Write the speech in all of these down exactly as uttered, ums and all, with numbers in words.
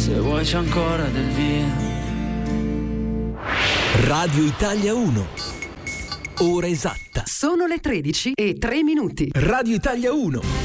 se vuoi c'è ancora del vino. Radio Italia uno, ora esatta. Sono le tredici e tre minuti. Radio Italia uno.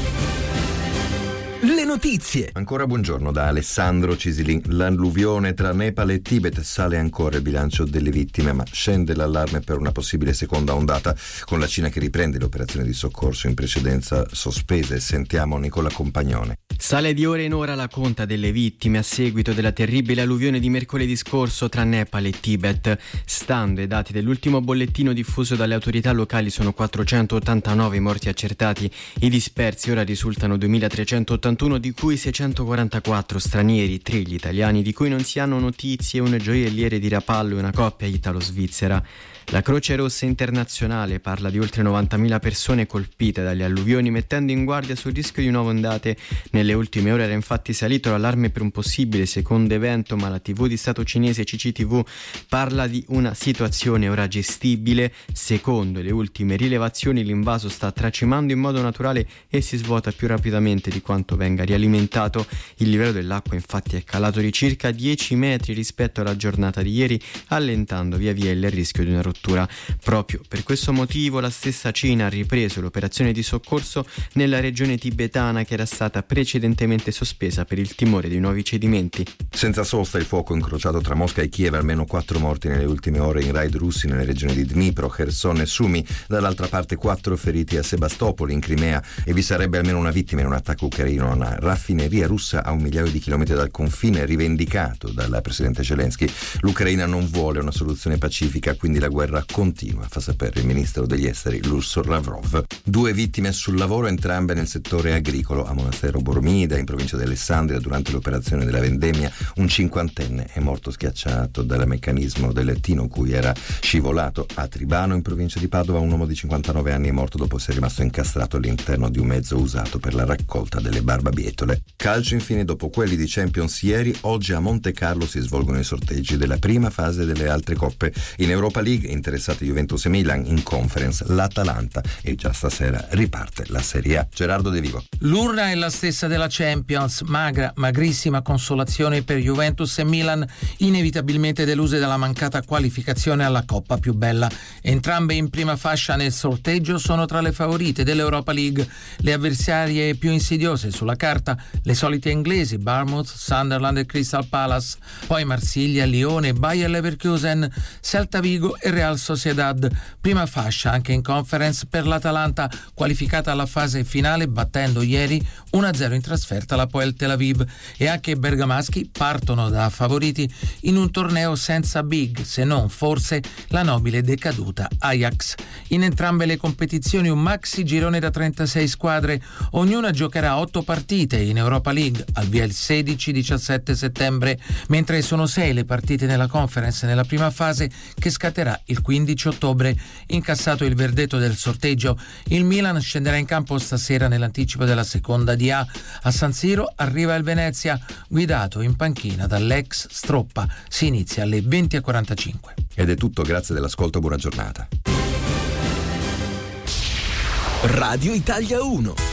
Le notizie. Ancora buongiorno da Alessandro Cisilin. L'alluvione tra Nepal e Tibet, sale ancora il bilancio delle vittime, ma scende l'allarme per una possibile seconda ondata, con la Cina che riprende le operazioni di soccorso in precedenza sospese. Sentiamo Nicola Compagnone. Sale di ora in ora la conta delle vittime a seguito della terribile alluvione di mercoledì scorso tra Nepal e Tibet. Stando ai dati dell'ultimo bollettino diffuso dalle autorità locali sono quattrocentottantanove i morti accertati. I dispersi ora risultano duemilatrecentottantuno, di cui seicentoquarantaquattro stranieri, tre gli italiani di cui non si hanno notizie, un gioielliere di Rapallo e una coppia italo-svizzera. La Croce Rossa Internazionale parla di oltre novantamila persone colpite dalle alluvioni, mettendo in guardia sul rischio di nuove ondate. Nelle ultime ore era infatti salito l'allarme per un possibile secondo evento, ma la tivù di Stato cinese C C T V parla di una situazione ora gestibile. Secondo le ultime rilevazioni l'invaso sta tracimando in modo naturale e si svuota più rapidamente di quanto venga rialimentato. Il livello dell'acqua infatti è calato di circa dieci metri rispetto alla giornata di ieri, allentando via via il rischio di una rottura. Proprio per questo motivo la stessa Cina ha ripreso l'operazione di soccorso nella regione tibetana, che era stata precedentemente sospesa per il timore di nuovi cedimenti. Senza sosta il fuoco incrociato tra Mosca e Kiev, almeno quattro morti nelle ultime ore in raid russi nelle regioni di Dnipro, Kherson e Sumy. Dall'altra parte quattro feriti a Sebastopoli in Crimea, e vi sarebbe almeno una vittima in un attacco ucraino a una raffineria russa a un migliaio di chilometri dal confine, rivendicato dal presidente Zelensky. L'Ucraina non vuole una soluzione pacifica, quindi la guerra continua, fa sapere il ministro degli esteri Lusso Lavrov. Due vittime sul lavoro, entrambe nel settore agricolo. A Monastero Bormida, in provincia di Alessandria, durante l'operazione della vendemmia, un cinquantenne è morto schiacciato dal meccanismo del tino cui era scivolato. A Tribano, in provincia di Padova, un uomo di cinquantanove anni è morto dopo essere rimasto incastrato all'interno di un mezzo usato per la raccolta delle barbabietole. Calcio infine, dopo quelli di Champions ieri, oggi a Monte Carlo si svolgono i sorteggi della prima fase delle altre coppe. In Europa League interessati Juventus e Milan, in Conference l'Atalanta, e già stasera riparte la Serie A. Gerardo De Vivo. L'urna è la stessa della Champions, magra, magrissima consolazione per Juventus e Milan, inevitabilmente deluse dalla mancata qualificazione alla Coppa più bella. Entrambe in prima fascia nel sorteggio sono tra le favorite dell'Europa League. Le avversarie più insidiose sulla carta, le solite inglesi, Bournemouth, Sunderland e Crystal Palace, poi Marsiglia, Lione, Bayer Leverkusen, Celta Vigo e Real Sociedad. Prima fascia anche in Conference per l'Atalanta, qualificata alla fase finale battendo ieri uno a zero in trasferta la Poel Tel Aviv, e anche i bergamaschi partono da favoriti in un torneo senza big, se non forse la nobile decaduta Ajax. In entrambe le competizioni un maxi girone da trentasei squadre, ognuna giocherà otto partite in Europa League, al via il sedici diciassette settembre, mentre sono sei le partite nella Conference nella prima fase, che scatterà il quindici ottobre. Incassato il verdetto del sorteggio, il Milan scenderà in campo stasera nell'anticipo della seconda di A. A San Siro arriva il Venezia, guidato in panchina dall'ex Stroppa. Si inizia alle venti e quarantacinque. Ed è tutto, grazie dell'ascolto, buona giornata. Radio Italia uno.